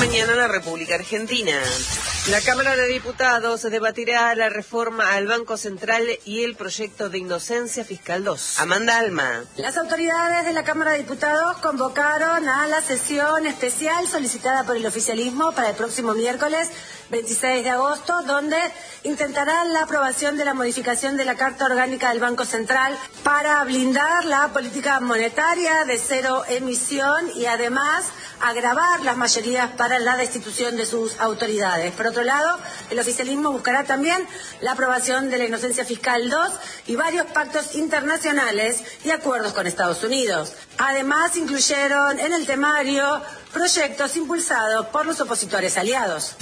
mañana en la República Argentina. La Cámara de Diputados debatirá la reforma al Banco Central y el proyecto de inocencia fiscal 2. Amanda Alma. Las autoridades de la Cámara de Diputados convocaron a la sesión especial solicitada por el oficialismo para el próximo miércoles 26 de agosto, donde intentarán la aprobación de la modificación de la Carta Orgánica del Banco Central para blindar la política monetaria de cero emisión y además agravar las mayorías para la destitución de sus autoridades. Por otro lado, el oficialismo buscará también la aprobación de la inocencia fiscal 2 y varios pactos internacionales y acuerdos con Estados Unidos. Además, incluyeron en el temario proyectos impulsados por los opositores aliados.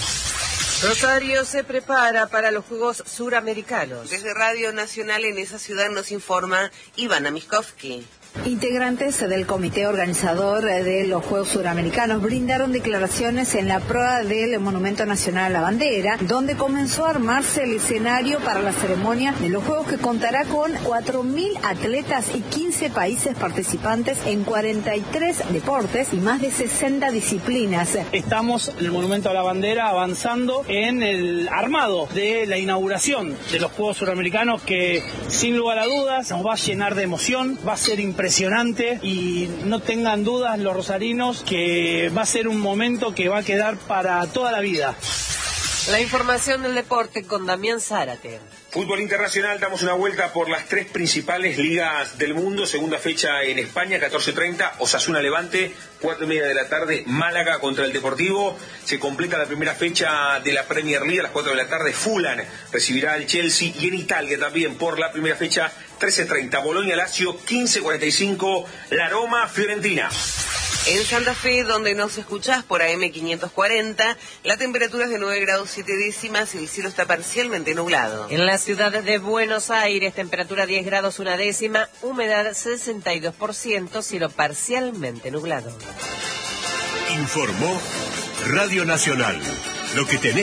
Rosario se prepara para los Juegos Suramericanos. Desde Radio Nacional en esa ciudad nos informa Ivana Miskovsky. Integrantes del comité organizador de los Juegos Suramericanos brindaron declaraciones en la proa del Monumento Nacional a la Bandera, donde comenzó a armarse el escenario para la ceremonia de los Juegos, que contará con 4.000 atletas y 15 países participantes en 43 deportes y más de 60 disciplinas. Estamos en el Monumento a la Bandera avanzando en el armado de la inauguración de los Juegos Suramericanos, que sin lugar a dudas nos va a llenar de emoción, va a ser impresionante y no tengan dudas los rosarinos que va a ser un momento que va a quedar para toda la vida. La información del deporte con Damián Zárate. Fútbol internacional, damos una vuelta por las tres principales ligas del mundo. Segunda fecha en España, 14:30, Osasuna Levante, 4:30 de la tarde, Málaga contra el Deportivo. Se completa la primera fecha de la Premier League a las 4 de la tarde, Fulham recibirá al Chelsea, y en Italia también por la primera fecha, 13:30, Bologna Lazio, 15:45, la Roma Fiorentina. En Santa Fe, donde nos escuchás por AM 540, la temperatura es de 9 grados 7 décimas y el cielo está parcialmente nublado. En la ciudad de Buenos Aires, temperatura 10 grados 1 décima, humedad 62%, cielo parcialmente nublado. Informó Radio Nacional. Lo que tenés